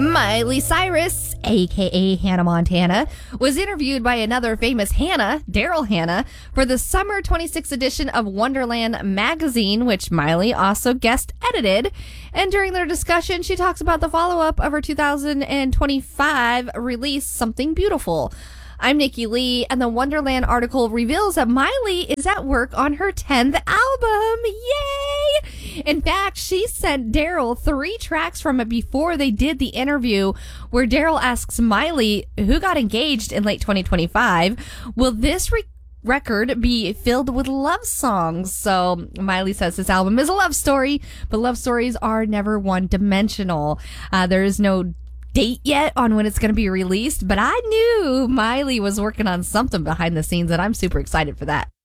Miley Cyrus, aka Hannah Montana, was interviewed by another famous Hannah, Daryl Hannah, for the summer 26 edition of Wonderland magazine, which Miley also guest edited. And during their discussion, she talks about the follow-up of her 2025 release, Something Beautiful. I'm Nikki Lee, and the Wonderland article reveals that Miley is at work on her 10th album. Yay! In fact, she sent Daryl 3 tracks from it before they did the interview, where Daryl asks Miley, who got engaged in late 2025, will this record be filled with love songs? So Miley says this album is a love story, but love stories are never one-dimensional. There is no date yet on when it's going to be released, but I knew Miley was working on something behind the scenes, and I'm super excited for that.